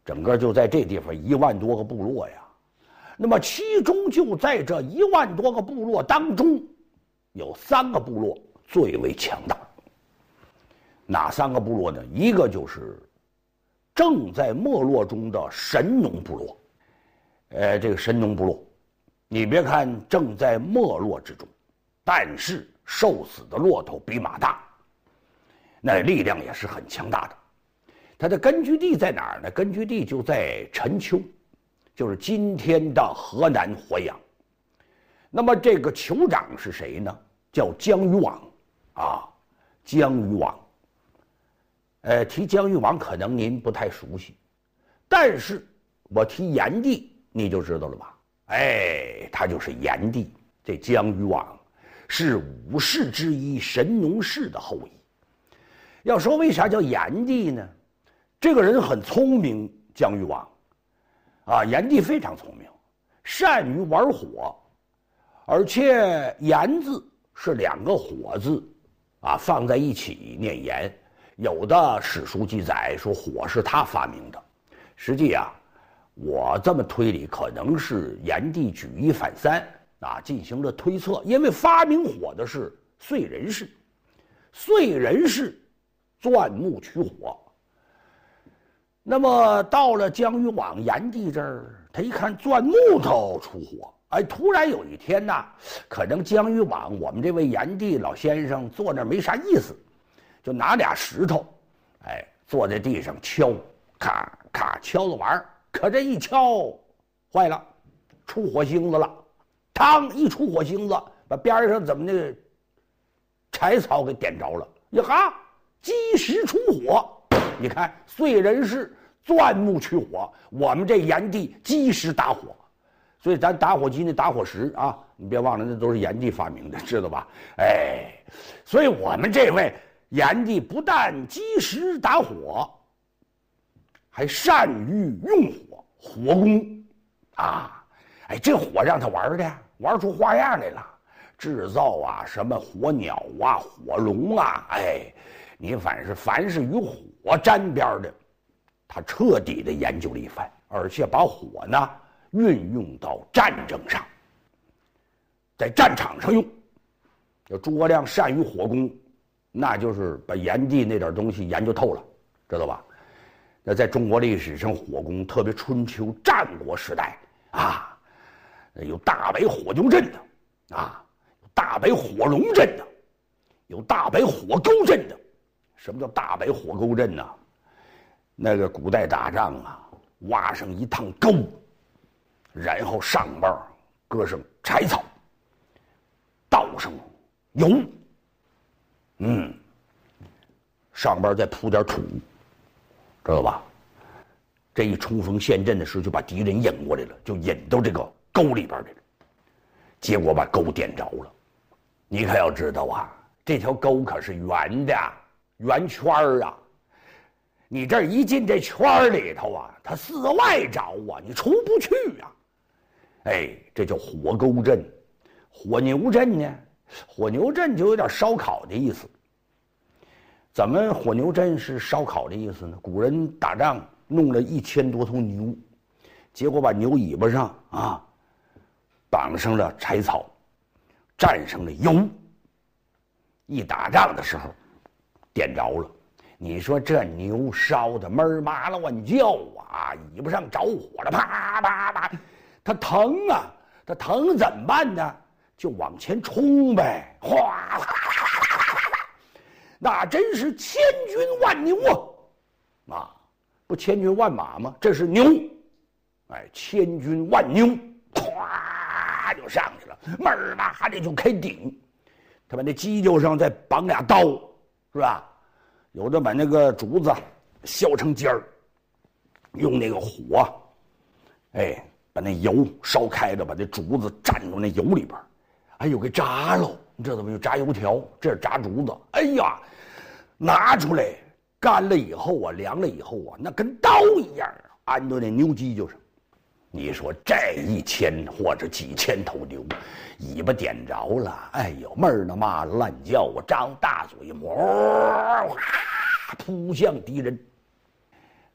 整个就在这地方1万多个部落呀。那么其中就在这1万多个部落当中，有3个部落最为强大。哪3个部落呢？一个就是正在没落中的神农部落。这个神农部落，你别看正在没落之中，但是瘦死的骆驼比马大，那力量也是很强大的。它的根据地在哪儿呢？根据地就在陈丘，就是今天的河南淮阳。那么这个酋长是谁呢？叫姜鱼王啊，姜鱼王。提姜鱼王可能您不太熟悉，但是我提炎帝你就知道了吧？他就是炎帝。这姜鱼王是5世之一神农氏的后裔。要说为啥叫炎帝呢？这个人很聪明，姜鱼王啊，炎帝非常聪明，善于玩火，而且炎字是2个火字啊放在一起念炎。有的史书记载说火是他发明的，实际啊，我这么推理，可能是炎帝举一反三啊，进行了推测。因为发明火的是燧人氏，燧人氏钻木取火。那么到了姜鱼王炎帝这儿，他一看钻木头出火，突然有一天呢，可能姜鱼王我们这位炎帝老先生坐那没啥意思，就拿俩石头，坐在地上敲，咔咔敲着玩儿。可这一敲，坏了，出火星子了。嘡，一出火星子，把边上怎么那柴草给点着了。呀哈，及时出火。你看，燧人氏钻木取火，我们这炎帝及时打火。所以咱打火机那打火石啊，你别忘了，那都是炎帝发明的，知道吧？所以我们这位炎帝不但及时打火，还善于用火，火攻啊！这火让他玩的，玩出花样来了，制造啊什么火鸟啊、火龙啊，你凡是与火沾边的，他彻底的研究了一番，而且把火呢运用到战争上，在战场上用。要诸葛亮善于火攻，那就是把炎帝那点东西研究透了，知道吧？那在中国历史上，火攻特别春秋战国时代啊，有大北火牛阵的啊，有大北火龙阵的，有大北火钩阵的。什么叫大北火钩阵呢？那个古代打仗啊，挖上一趟沟，然后上边搁上柴草，倒上油，上边再铺点土，知道吧？这一冲锋陷阵的时候，就把敌人引过来了，就引到这个沟里边来了，结果把沟点着了。你可要知道啊，这条沟可是圆的，圆圈啊！你这一进这圈里头啊，它四外着啊，你出不去啊！这叫火钩阵。火牛阵呢？火牛阵就有点烧烤的意思。怎么火牛阵是烧烤的意思呢？古人打仗弄了1000多头牛，结果把牛尾巴上啊绑上了柴草，蘸上了油，一打仗的时候点着了。你说这牛烧的闷麻了乱叫啊，尾巴上着火了，啪啪啪，它疼啊，它疼怎么办呢？就往前冲呗，哗，那真是千军万牛啊！不千军万马吗？这是牛，千军万牛，咵就上去了，闷儿嘛还得就开顶。他把那犄角上再绑俩刀，是吧？有的把那个竹子削成尖儿，用那个火，把那油烧开了，把那竹子蘸到那油里边，有给炸喽，你知道没有？炸油条，这是炸竹子。拿出来干了以后啊，凉了以后啊，那跟刀一样，安到那牛犄角上。你说这1000或者几千头牛，尾巴点着了，闷儿呢嘛乱叫，我张大嘴，扑向敌人。